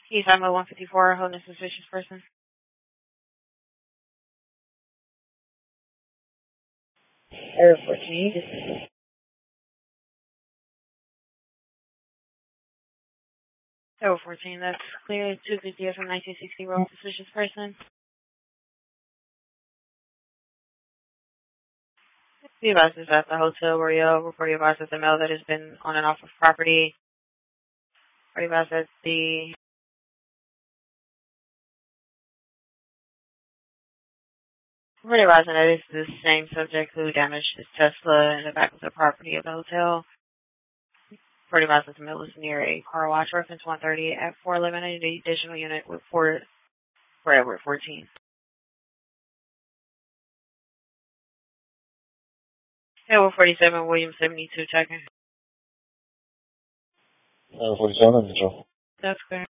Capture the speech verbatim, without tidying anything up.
He's on one fifty-four, holding a suspicious person. Air fourteen. Air fourteen, that's clear. two fifty from nineteen sixty road, suspicious person. The advice is at the hotel where you report your advice at the mail that has been on and off of property. Or your advice at the Pretty advising that it's the same subject who damaged his Tesla in the back of the property of the hotel. Pretty advising the mail is near a car wash. Reference one thirty at four eleven, an additional unit with four for Edward fourteen. Edward forty-seven, William seventy-two, checking. Edward forty-seven, control. That's correct.